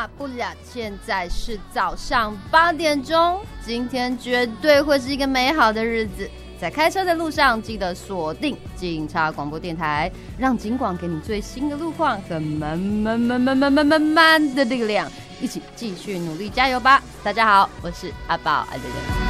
大不了，现在是早上8点钟，今天绝对会是一个美好的日子。在开车的路上，记得锁定警察广播电台，让警广给你最新的路况和满的力量，一起继续努力加油吧！大家好，我是阿宝阿德。